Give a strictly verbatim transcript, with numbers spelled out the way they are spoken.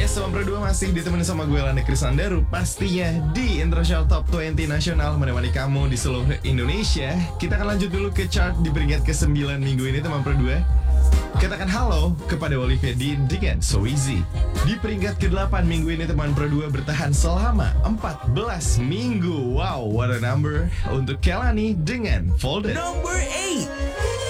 Yes, teman Pro dua masih ditemenin sama gue Landa Krisandaru. Pastinya di International Top dua puluh Nasional menemani kamu di seluruh Indonesia. Kita akan lanjut dulu ke chart di peringkat ke sembilan minggu ini teman Pro dua. Katakan halo kepada Olivia Dean dengan So Easy. Di peringkat ke delapan minggu ini teman Pro dua bertahan selama empat belas minggu. Wow, what a number. Untuk Kelani dengan Folded. Number eight.